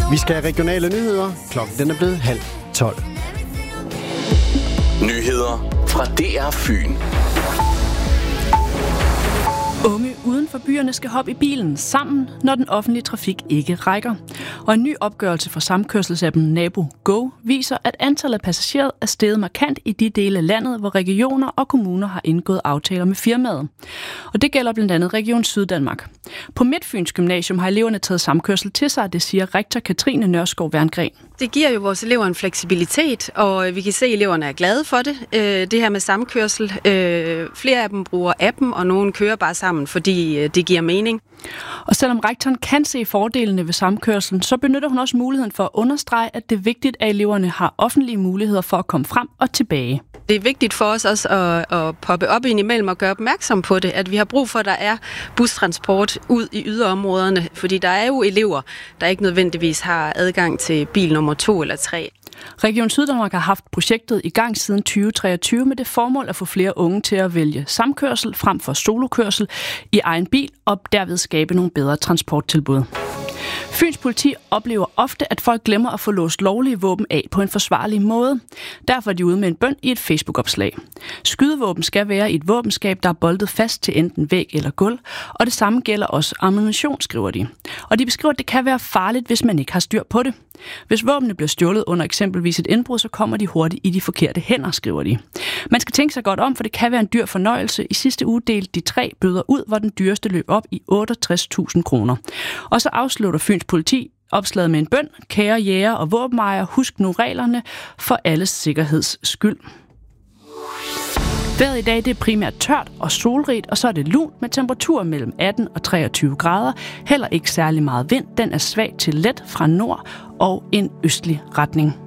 Vi skal have regionale nyheder. Klokken den er blevet 11:30. Nyheder fra DR Fyn. Unge uden for byerne skal hoppe i bilen sammen, når den offentlige trafik ikke rækker. Og en ny opgørelse fra samkørselsappen Nabo Go viser, at antallet af passagerer er steget markant i de dele af landet, hvor regioner og kommuner har indgået aftaler med firmaet. Og det gælder blandt andet Region Syddanmark. På Midtfyns Gymnasium har eleverne taget samkørsel til sig, det siger rektor Katrine Nørskov Verngren. Det giver jo vores elever en fleksibilitet, og vi kan se, at eleverne er glade for det. Det her med samkørsel. Flere af dem bruger appen, og nogle kører bare sammen, fordi det giver mening. Og selvom rektoren kan se fordelene ved samkørselen, så benytter hun også muligheden for at understrege, at det er vigtigt, at eleverne har offentlige muligheder for at komme frem og tilbage. Det er vigtigt for os også at poppe op indimellem og gøre opmærksom på det, at vi har brug for, at der er bustransport ud i yderområderne, fordi der er jo elever, der ikke nødvendigvis har adgang til bil nummer 2 eller 3. Region Syddanmark har haft projektet i gang siden 2023 med det formål at få flere unge til at vælge samkørsel frem for solokørsel i egen bil og derved skabe nogle bedre transporttilbud. Fyns politi oplever ofte, at folk glemmer at få låst lovlige våben af på en forsvarlig måde. Derfor er de ude med en bøn i et Facebook-opslag. Skydevåben skal være i et våbenskab, der er boltet fast til enten væg eller gulv, og det samme gælder også ammunition, skriver de. Og de beskriver, at det kan være farligt, hvis man ikke har styr på det. Hvis våbnene bliver stjålet under eksempelvis et indbrud, så kommer de hurtigt i de forkerte hænder, skriver de. Man skal tænke sig godt om, for det kan være en dyr fornøjelse. I sidste uge delte de 3 bøder ud, hvor den dyreste løb op i 68.000 kroner. Og så afslutter Fyns politi opslaget med en bøn. Kære jæger og våbenejere, husk nu reglerne for alles sikkerheds skyld. Vejret i dag det er primært tørt og solrigt, og så er det lunt med temperaturer mellem 18 og 23 grader. Heller ikke særlig meget vind. Den er svag til let fra nord og en østlig retning.